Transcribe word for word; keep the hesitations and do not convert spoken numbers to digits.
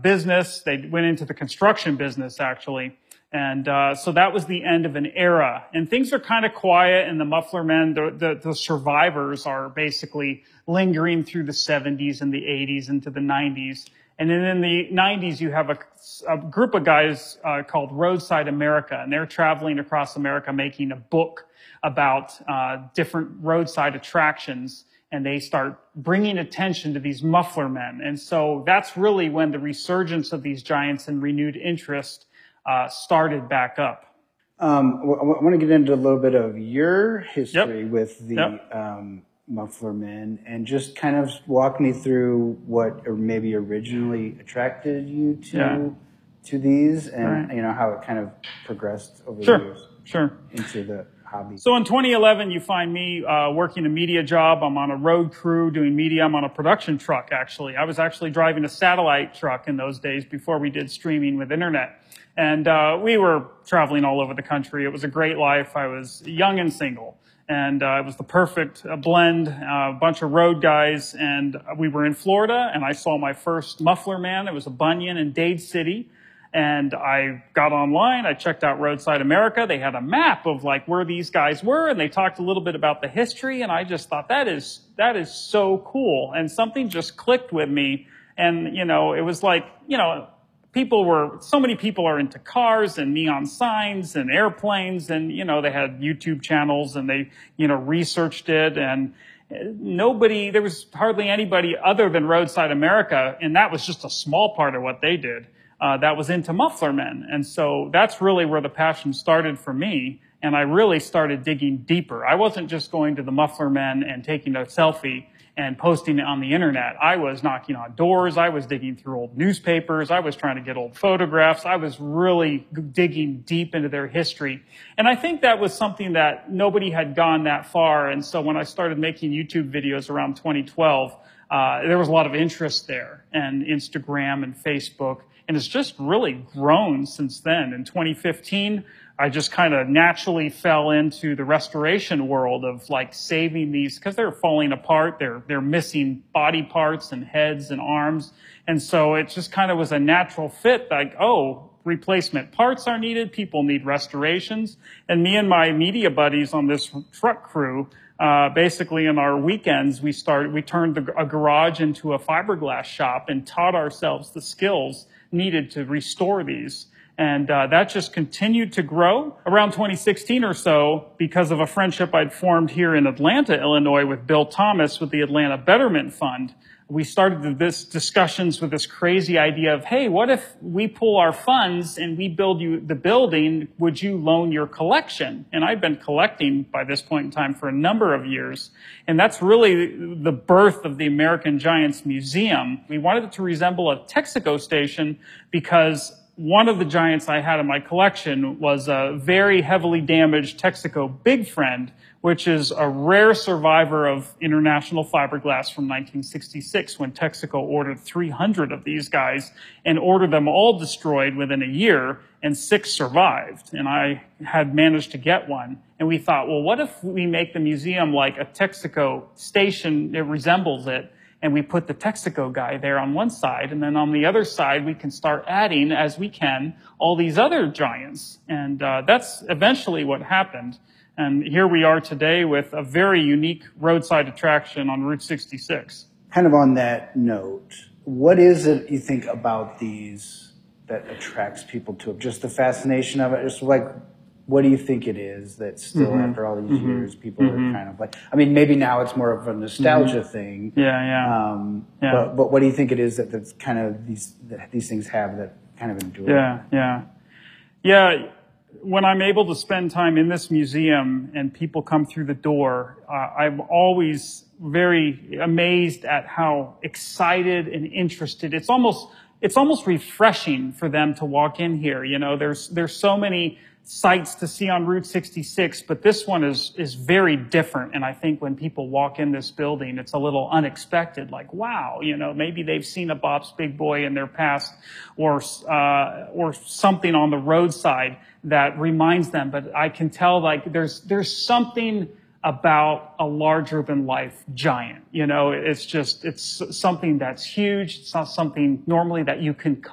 business. They went into the construction business, actually. And uh, so that was the end of an era. And things are kind of quiet, and the Muffler Men, the, the, the survivors, are basically lingering through the seventies and the eighties into the nineties. And then in the nineties, you have a, a group of guys uh, called Roadside America, and they're traveling across America making a book about uh, different roadside attractions, and they start bringing attention to these Muffler Men. And so that's really when the resurgence of these giants and renewed interest uh, started back up. Um, I want to get into a little bit of your history Yep. with the Yep. um, Muffler Men, and just kind of walk me through what or maybe originally attracted you to Yeah. to these, and Right. you know how it kind of progressed over Sure. the years Sure. into the hobby. So in twenty eleven, you find me uh, working a media job. I'm on a road crew doing media. I'm on a production truck, actually. I was actually driving a satellite truck in those days before we did streaming with internet. And uh, we were traveling all over the country. It was a great life. I was young and single. And uh, it was the perfect uh, blend, a uh, bunch of road guys. And we were in Florida, and I saw my first Muffler Man. It was a Bunyan in Dade City. And I got online, I checked out Roadside America. They had a map of like where these guys were, and they talked a little bit about the history. And I just thought, that is, that is so cool. And something just clicked with me. And, you know, it was like, you know, people were, so many people are into cars and neon signs and airplanes, and, you know, they had YouTube channels, and they, you know, researched it, and nobody, there was hardly anybody other than Roadside America, and that was just a small part of what they did. Uh, that was into Muffler Men. And so that's really where the passion started for me. And I really started digging deeper. I wasn't just going to the Muffler Men and taking a selfie and posting it on the internet. I was knocking on doors. I was digging through old newspapers. I was trying to get old photographs. I was really digging deep into their history. And I think that was something that nobody had gone that far. And so when I started making YouTube videos around twenty twelve, uh, there was a lot of interest there, and Instagram and Facebook. And it's just really grown since then. In twenty fifteen, I just kind of naturally fell into the restoration world of like saving these, because they're falling apart. They're, they're missing body parts and heads and arms. And so it just kind of was a natural fit, like, oh, replacement parts are needed. People need restorations. And me and my media buddies on this truck crew, Uh, basically, in our weekends, we started, we turned the, a garage into a fiberglass shop and taught ourselves the skills needed to restore these. And uh, that just continued to grow. Around twenty sixteen or so, because of a friendship I'd formed here in Atlanta, Illinois, with Bill Thomas with the Atlanta Betterment Fund, we started this discussions with this crazy idea of, hey, what if we pull our funds and we build you the building? Would you loan your collection? And I'd been collecting by this point in time for a number of years. And that's really the birth of the American Giants Museum. We wanted it to resemble a Texaco station because one of the giants I had in my collection was a very heavily damaged Texaco Big Friend, which is a rare survivor of international fiberglass from nineteen sixty-six, when Texaco ordered three hundred of these guys and ordered them all destroyed within a year, and six survived. And I had managed to get one. And we thought, well, what if we make the museum like a Texaco station? It resembles it. And we put the Texaco guy there on one side, and then on the other side, we can start adding, as we can, all these other giants. And uh, that's eventually what happened. And here we are today with a very unique roadside attraction on Route sixty-six. Kind of on that note, what is it you think about these that attracts people to it? Just the fascination of it? Just like, what do you think it is that still, mm-hmm. after all these mm-hmm. years, people mm-hmm. are kind of like, I mean, maybe now it's more of a nostalgia mm-hmm. thing. Yeah, yeah. Um, yeah. But, but what do you think it is that that's kind of these, that these things have that kind of endure? Yeah, yeah. Yeah, when I'm able to spend time in this museum and people come through the door, uh, I'm always very amazed at how excited and interested. It's almost, it's almost refreshing for them to walk in here. You know, there's, there's so many sights to see on Route sixty-six, but this one is, is very different. And I think when people walk in this building, it's a little unexpected, like, wow, you know, maybe they've seen a Bob's Big Boy in their past, or, uh, or something on the roadside that reminds them. But I can tell, like, there's, there's something about a larger than life giant. You know, it's just, it's something that's huge. It's not something normally that you can